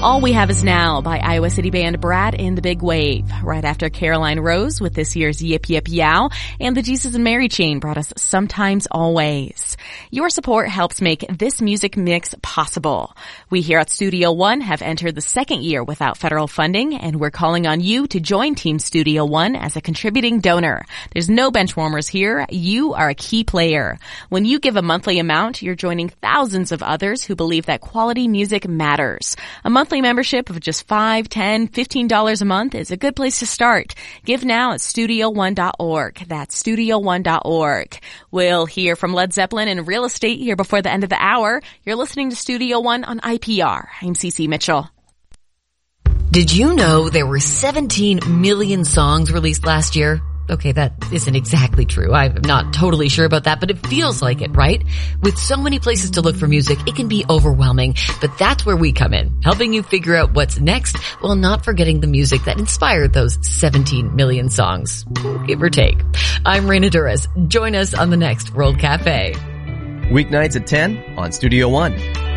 All We Have Is Now by Iowa City band Brad and the Big Wave. Right after Caroline Rose with this year's Yip Yip Yow, and the Jesus and Mary Chain brought us Sometimes Always. Your support helps make this music mix possible. We here at Studio One have entered the second year without federal funding, and we're calling on you to join Team Studio One as a contributing donor. There's no bench warmers here. You are a key player. When you give a monthly amount, you're joining thousands of others who believe that quality music matters. A monthly membership of just $5, $10, $15 a month is a good place to start. Give now at StudioOne.org. That's StudioOne.org. We'll hear from Led Zeppelin and real estate here before the end of the hour. You're listening to Studio One on IPR. I'm Cece Mitchell. Did you know there were 17 million songs released last year? Okay, that isn't exactly true. I'm not totally sure about that, but it feels like it, right? With so many places to look for music, it can be overwhelming. But that's where we come in, helping you figure out what's next while not forgetting the music that inspired those 17 million songs, give or take. I'm Raina Duras. Join us on the next World Cafe. Weeknights at 10 on Studio One.